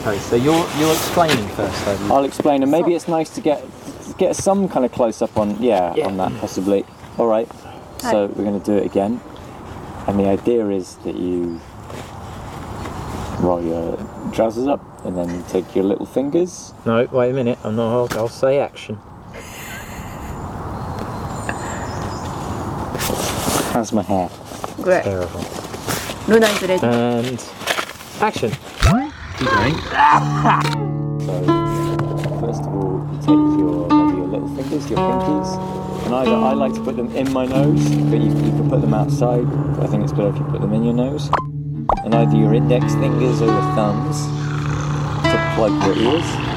Okay, so you're explaining first, though. I'll explain, and maybe it's nice to get some kind of close up on on that possibly. All right. So we're going to do it again, and the idea is that you roll your trousers up, and then you take your little fingers. No, wait a minute. I'll say action. How's my hair? Great. Terrible. Luna is ready. And action. Keep going. So first of all, you take maybe your little fingers, your pinkies, and I like to put them in my nose, but you can put them outside. I think it's better if you put them in your nose. And either your index fingers or your thumbs to plug your ears.